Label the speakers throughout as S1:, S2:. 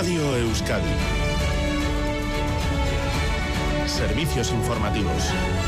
S1: Radio Euskadi. Servicios informativos.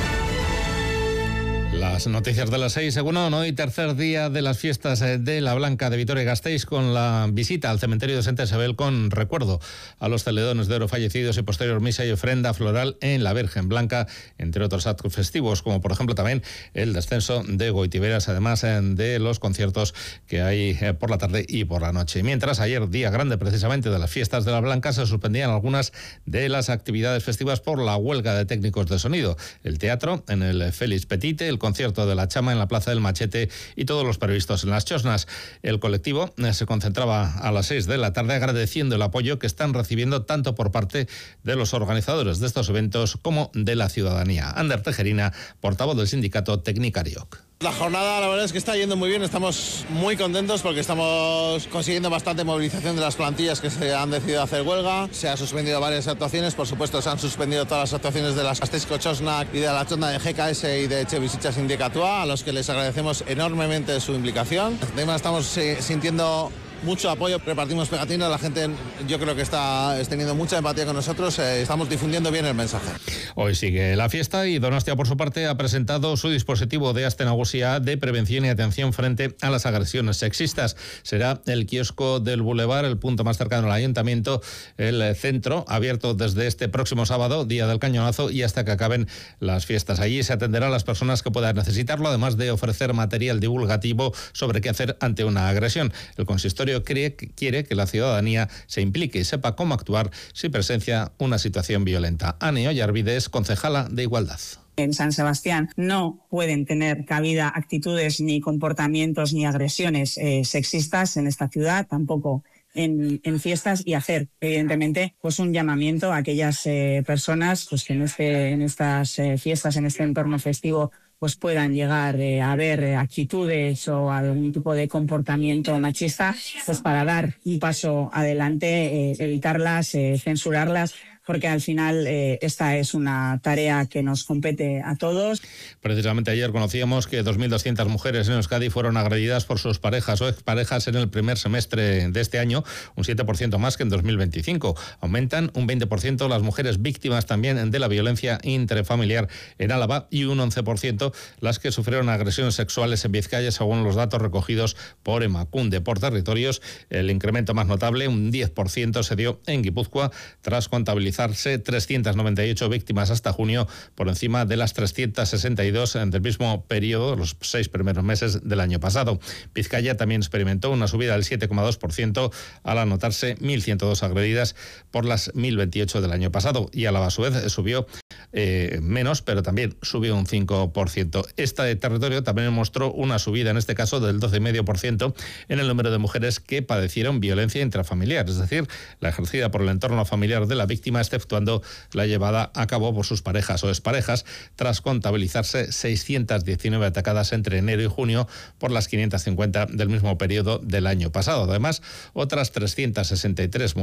S2: Las noticias de las 6, según hoy, tercer día de las fiestas de la Blanca de Vitoria-Gasteiz, con la visita al cementerio de Santa Isabel con recuerdo a los celedones de oro fallecidos y posterior misa y ofrenda floral en la Virgen Blanca, entre otros actos festivos, como por ejemplo también el descenso de Goitiberas, además de los conciertos que hay por la tarde y por la noche. Mientras, ayer, día grande precisamente de las fiestas de la Blanca, se suspendían algunas de las actividades festivas por la huelga de técnicos de sonido. El teatro en el Félix Petite, el concierto de la Chama en la Plaza del Machete y todos los previstos en las Chosnas. El colectivo se concentraba a las 6 de la tarde agradeciendo el apoyo que están recibiendo tanto por parte de los organizadores de estos eventos como de la ciudadanía. Ander Tejerina, portavoz del sindicato Tecnicariok.
S3: La jornada, la verdad es que está yendo muy bien, estamos muy contentos porque estamos consiguiendo bastante movilización de las plantillas que se han decidido hacer huelga. Se han suspendido varias actuaciones, por supuesto se han suspendido todas las actuaciones de las Gasteizko Txosnak y de la Txonda de GKS y de Etxebizitza Sindikatua, a los que les agradecemos enormemente su implicación. Además estamos sintiendo mucho apoyo, repartimos pegatinas, la gente yo creo que está teniendo mucha empatía con nosotros, estamos difundiendo bien el mensaje.
S2: Hoy sigue la fiesta y Donostia, por su parte, ha presentado su dispositivo de Aste Nagusia de prevención y atención frente a las agresiones sexistas. Será el kiosco del Boulevard, el punto más cercano al ayuntamiento, el centro, abierto desde este próximo sábado, día del cañonazo, y hasta que acaben las fiestas. Allí se atenderá a las personas que puedan necesitarlo, además de ofrecer material divulgativo sobre qué hacer ante una agresión. El consistorio quiere que la ciudadanía se implique y sepa cómo actuar si presencia una situación violenta. Ane Ollarvides, concejala de Igualdad.
S4: En San Sebastián no pueden tener cabida actitudes ni comportamientos ni agresiones sexistas en esta ciudad, tampoco en fiestas, y hacer evidentemente pues un llamamiento a aquellas personas pues que en estas fiestas, en este entorno festivo, pues puedan llegar a ver actitudes o algún tipo de comportamiento machista, pues para dar un paso adelante, evitarlas, censurarlas, porque al final esta es una tarea que nos compete a todos.
S2: Precisamente ayer conocíamos que 2.200 mujeres en Euskadi fueron agredidas por sus parejas o exparejas en el primer semestre de este año, un 7% más que en 2025. Aumentan un 20% las mujeres víctimas también de la violencia intrafamiliar en Álava y un 11% las que sufrieron agresiones sexuales en Vizcaya, según los datos recogidos por Emakunde. Por territorios, el incremento más notable, un 10%, se dio en Guipúzcoa, tras contabilizarse 398 víctimas hasta junio, por encima de las 362 del mismo periodo, los 6 primeros meses del año pasado. Vizcaya también experimentó una subida del 7,2% al anotarse 1.102 agredidas por las 1.028 del año pasado, y Álava a su vez subió menos, pero también subió un 5%. Este territorio también mostró una subida, en este caso del 12,5%, en el número de mujeres que padecieron violencia intrafamiliar, es decir, la ejercida por el entorno familiar de la víctima, exceptuando la llevada a cabo por sus parejas o exparejas, tras contabilizarse 619 atacadas entre enero y junio por las 550 del mismo periodo del año pasado. Además, otras 363